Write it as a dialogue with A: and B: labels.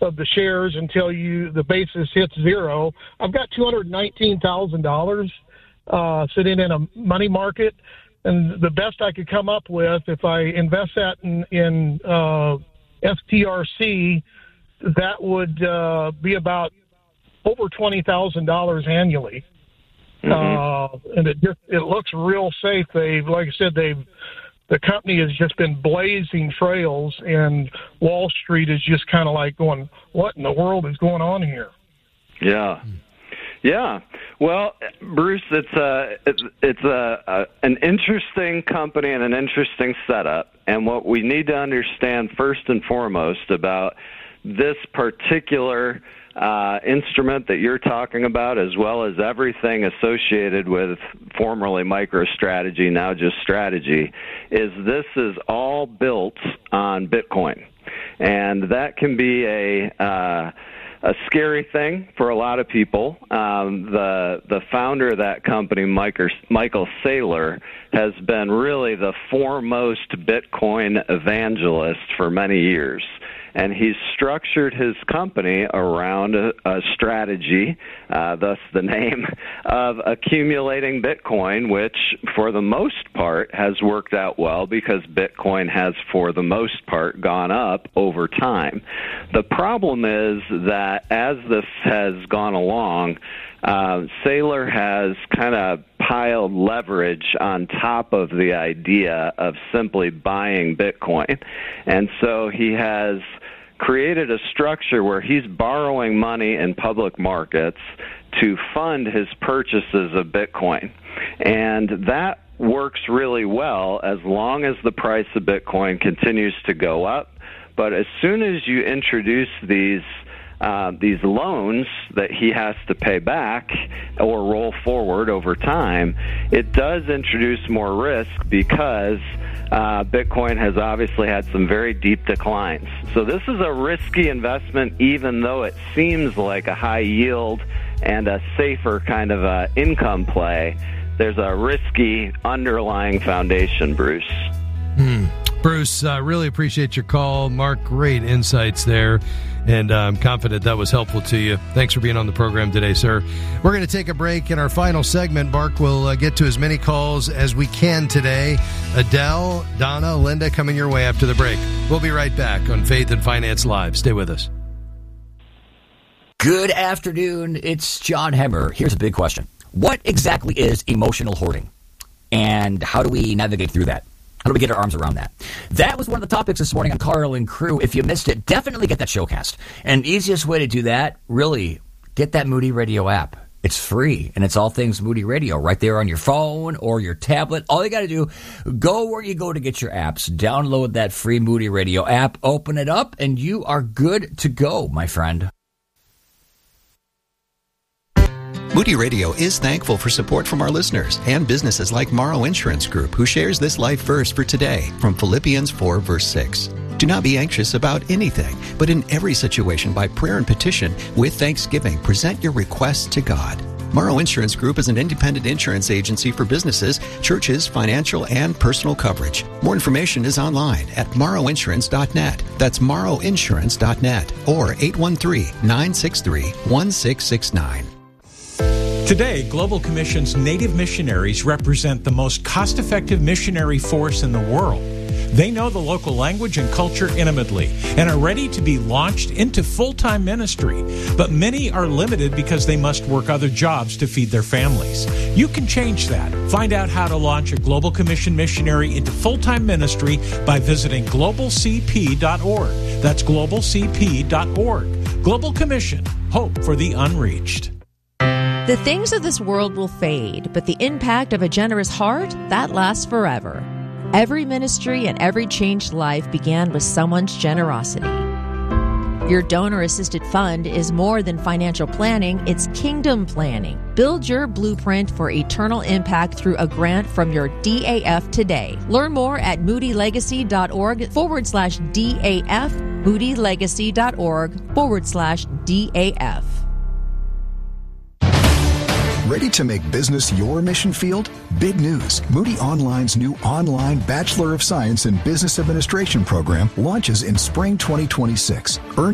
A: of the shares until the basis hits zero. I've got $219,000 sitting in a money market, and the best I could come up with, if I invest that in STRC, that would be about over $20,000 annually. And it looks real safe. Like I said, the company has just been blazing trails, and Wall Street is just kind of like going, what in the world is going on here?
B: Yeah. Well, Bruce, it's an interesting company and an interesting setup. And what we need to understand first and foremost about this particular instrument that you're talking about, as well as everything associated with formerly MicroStrategy, now just Strategy, is this is all built on Bitcoin. And that can be a scary thing for a lot of people. The founder of that company, Michael Saylor, has been really the foremost Bitcoin evangelist for many years. And he's structured his company around a strategy, thus the name, of accumulating Bitcoin, which for the most part has worked out well because Bitcoin has for the most part gone up over time. The problem is that as this has gone along, Saylor has kind of piled leverage on top of the idea of simply buying Bitcoin. And so he has created a structure where he's borrowing money in public markets to fund his purchases of Bitcoin. And that works really well as long as the price of Bitcoin continues to go up. But as soon as you introduce these loans that he has to pay back or roll forward over time, it does introduce more risk because Bitcoin has obviously had some very deep declines. So this is a risky investment, even though it seems like a high yield and a safer kind of income play. There's a risky underlying foundation, Bruce.
C: Bruce, really appreciate your call. Mark, great insights there, and I'm confident that was helpful to you. Thanks for being on the program today, sir. We're going to take a break. In our final segment, Mark will get to as many calls as we can today. Adele, Donna, Linda coming your way after the break. We'll be right back on Faith and Finance Live. Stay with us.
D: Good afternoon. It's John Hemmer. Here's a big question. What exactly is emotional hoarding? And how do we navigate through that? How do we get our arms around that? That was one of the topics this morning on Carl and Crew. If you missed it, definitely get that showcast. And the easiest way to do that, really, get that Moody Radio app. It's free, and it's all things Moody Radio right there on your phone or your tablet. All you got to do, go where you go to get your apps. Download that free Moody Radio app, open it up, and you are good to go, my friend.
E: Moody Radio is thankful for support from our listeners and businesses like Morrow Insurance Group, who shares this life verse for today from Philippians 4, verse 6. Do not be anxious about anything, but in every situation by prayer and petition with thanksgiving, present your requests to God. Morrow Insurance Group is an independent insurance agency for businesses, churches, financial, and personal coverage. More information is online at morrowinsurance.net. That's morrowinsurance.net or 813-963-1669.
F: Today, Global Commission's Native missionaries represent the most cost-effective missionary force in the world. They know the local language and culture intimately and are ready to be launched into full-time ministry. But many are limited because they must work other jobs to feed their families. You can change that. Find out how to launch a Global Commission missionary into full-time ministry by visiting globalcp.org. That's globalcp.org. Global Commission. Hope for the unreached.
G: The things of this world will fade, but the impact of a generous heart, that lasts forever. Every ministry and every changed life began with someone's generosity. Your donor-assisted fund is more than financial planning, it's kingdom planning. Build your blueprint for eternal impact through a grant from your DAF today. Learn more at moodylegacy.org/DAF, moodylegacy.org/DAF.
H: Ready to make business your mission field? Big news. Moody Online's new online Bachelor of Science in Business Administration program launches in spring 2026. Earn